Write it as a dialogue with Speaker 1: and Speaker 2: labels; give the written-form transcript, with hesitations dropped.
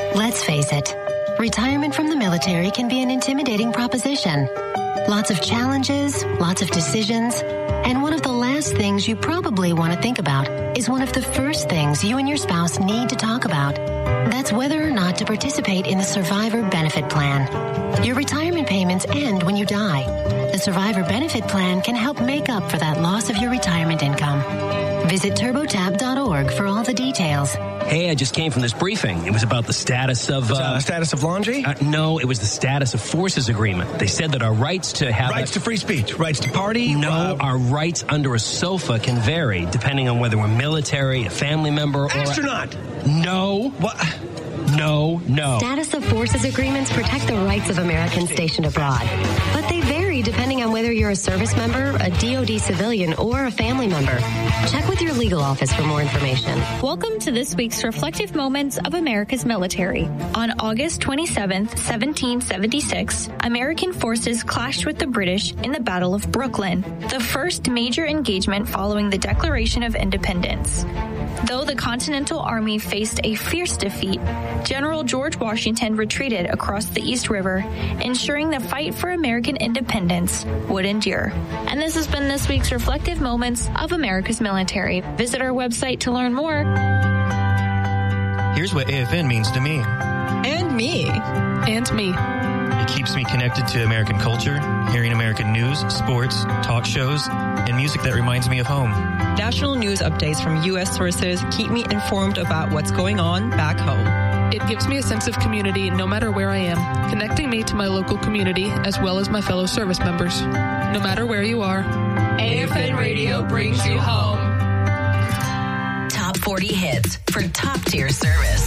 Speaker 1: Let's face it, retirement from the military can be an intimidating proposition. Lots of challenges, lots of decisions, and one of the last things you probably want to think about is one of the first things you and your spouse need to talk about. That's whether or not to participate in the Survivor Benefit Plan. Your retirement payments end when you die. The Survivor Benefit Plan can help make up for that loss of your retirement income. Visit TurboTab.org for all the details.
Speaker 2: Hey, I just came from this briefing. It was about the status of...
Speaker 3: status of laundry?
Speaker 2: No, it was the status of forces agreement. They said that our rights to have...
Speaker 3: Rights to free speech, rights to party?
Speaker 2: No, our rights under a sofa can vary depending on whether we're military, a family member, or...
Speaker 3: Astronaut!
Speaker 2: No.
Speaker 3: What?
Speaker 2: No.
Speaker 1: Status of forces agreements protect the rights of Americans stationed abroad, but they vary depending on whether you're a service member, a DoD civilian, or a family member. Check with your legal office for more information.
Speaker 4: Welcome to this week's Reflective Moments of America's Military. On August 27th, 1776, American forces clashed with the British in the Battle of Brooklyn, the first major engagement following the Declaration of Independence. Though the Continental Army faced a fierce defeat, General George Washington retreated across the East River, ensuring the fight for American independence would endure. And this has been this week's Reflective Moments of America's Military. Visit our website to learn more.
Speaker 5: Here's what AFN means to me.
Speaker 6: And me.
Speaker 7: And me.
Speaker 5: It keeps me connected to American culture, hearing American news, sports, talk shows, and music that reminds me of home.
Speaker 6: National news updates from U.S. sources keep me informed about what's going on back home.
Speaker 7: It gives me a sense of community no matter where I am, connecting me to my local community as well as my fellow service members. No matter where you are,
Speaker 8: AFN Radio brings you home.
Speaker 9: Top 40 hits for top-tier service.